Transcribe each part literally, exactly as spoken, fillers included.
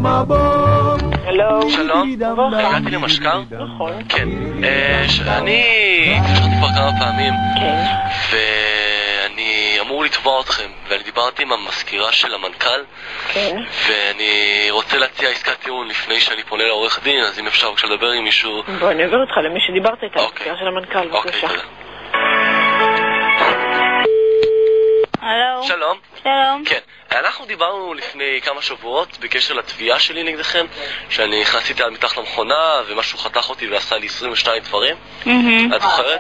שלום. שלום, הגעתי למשקר? נכון. כן. אני התקשרתי כבר כמה פעמים. כן. ואני אמור לתבוע אתכם, ואני דיברתי עם המזכירה של המנכ"ל. כן. ואני רוצה להציע עסקת טיעון לפני שאני פונה לעורך דין, אז אם אפשר בבקשה לדבר עם מישהו. בוא, אני עובר אותך למי שדיברת איתה, אוקיי. המזכירה של המנכ"ל, אוקיי, בבקשה. תודה. הלו. שלום. שלום. כן, אנחנו דיברנו לפני כמה שבועות בקשר לתביעה שלי נגדכם, שאני נכנסתי איתה מתחת למכונה ומשהו חתך אותי ועשה לי עשרים ושניים דברים. את זוכרת?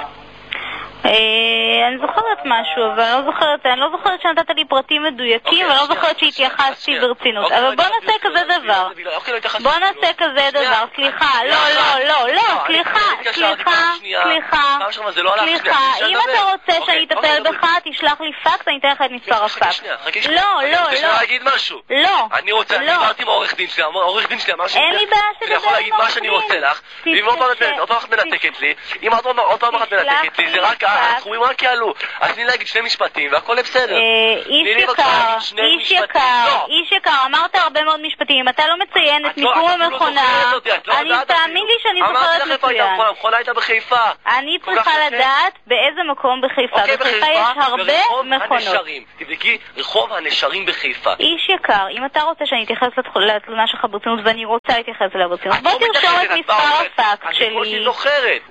אני זוכרת משהו, אבל אני לא זוכרת, אני לא זוכרת שנתת לי פרטים מדויקים, ואני לא זוכרת שהתייחסתי ברצינות. אבל בוא נעשה כזה דבר. בוא נעשה כזה דבר, סליחה, לא, לא, לא, לא, סליחה, סליחה, סליחה, סליחה, אם אתה רוצה שאני אטפל בך, תשלח לי פקס, אני אתן לך את מספר הפקס. לא, לא, אני רוצה לא. להגיד משהו. לא. אני רוצה, אני דיברתי עם העורך דין שלי, העורך דין שלי אמר שאני אין לי בעיה שתדבר יכול להגיד מה שאני רוצה לך, ואם עוד פעם אחת מנתקת לי, אם עוד פעם אחת מנתקת לי, זה רק, הסכומים רק יעלו. אז תני להגיד שני משפטים והכל בסדר. איש יקר, איש יקר, איש יקר, אמרת הרבה מאוד משפטים. אם אתה לא מציין את מיקום המכונה, אני תאמין לי שאני זוכרת מצוין. המכונה הייתה בחיפה. אני צריכה לדעת באיזה מקום בחיפה. בחיפה יש הרבה מכונות. תבדקי רחוב הנשרים בחיפה. איש יקר, אם אתה רוצה שאני אתייחס לתלונה שלך ברצינות, ואני רוצה להתייחס אליה ברצינות, בוא תרשום את מספר הפקס שלי. אני בקושי זוכרת.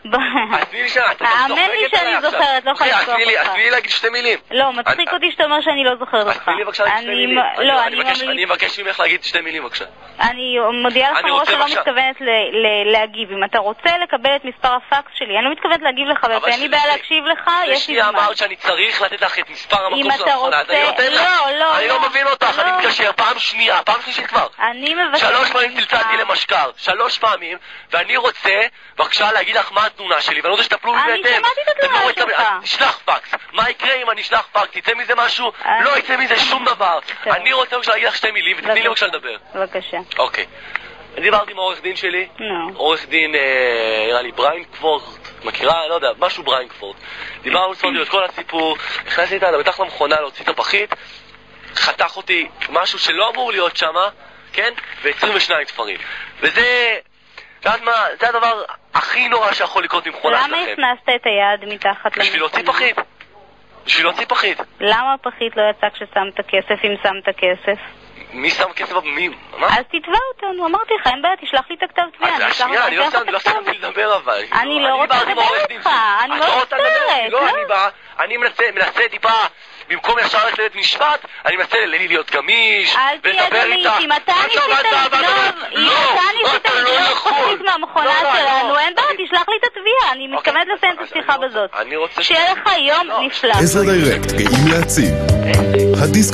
האמן לי שאני זוכרת, לא יכולה לשכוח אותך. אז תני לי להגיד שתי מילים. לא, מצחיק אותי שאתה אומר שאני לא זוכרת אותך. אז תני לי בבקשה להגיד שתי מילים. לא, אני מבקש ממך להגיד שתי מילים בבקשה. אני מודיעה לך מראש שלא מתכוונת להגיב. אם אתה רוצה לקבל את מספר הפקס שלי, אני לא מתכוונת להגיב לך, ואין לי בעיה להקשיב לך, יש לי זמן. שנייה אמרת שאני צריך לתת לך את מספר המקום של המכונה. לא, לא. אני לא מבין אותך, אני מתקשר פעם שנייה, פעם שלישית כבר. אני מבקש. שלוש פעמים צלצלתי למשקר, שלוש פעמים, ואני רוצה בבקשה להגיד לך מה התלונה שלי, ואני רוצה שתפלו לי בהתאם. אני שמעתי את התלונה שלך. תשלח פקס. מה יקרה אם אני אשלח פקס? יצא מזה משהו? לא יצא מזה שום דבר. אני רוצה בבקשה להגיד לך שתי מילים, ותתני לי בבקשה לדבר. בבקשה. אוקיי. דיברתי עם העורך דין שלי, עורך דין, נראה לי בריינקפורט, מכירה? לא יודע, משהו בריינקפורט. דיברנו סביב את כל הסיפור, נכנסתי איתה, מתחת למכונה להוציא את הפחית, חתך אותי משהו שלא אמור להיות שם, כן? ו-עשרים ושניים תפרים. וזה, יודעת מה, זה הדבר הכי נורא שיכול לקרות עם מכונה שלכם. למה הכנסת את היד מתחת למכונה? בשביל להוציא פחית. בשביל להוציא פחית. למה הפחית לא יצא כששמת כסף, אם שמת כסף? מי שם כסף? מי? מה? אז תתבע אותנו, אמרתי לך, אין בעיה, תשלח לי את הכתב תביעה. אז שנייה, אני לא שמתי לדבר אבל. אני לא רוצה לדבר איתך, אני לא מצטערת. לא, אני בא, אני מנסה טיפה, במקום ישר ללכת לבית משפט, אני מנסה להיות גמיש, ולדבר איתה. אם אתה ניסית לגנוב, אם אתה ניסית לגנוב פחית מהמכונה שלנו, אין בעיה, תשלח לי את התביעה, אני מתכוונת לסיים את השיחה בזאת. שיהיה לך יום נפלא. עזרא דיירקט, גאים להציג. הדיסק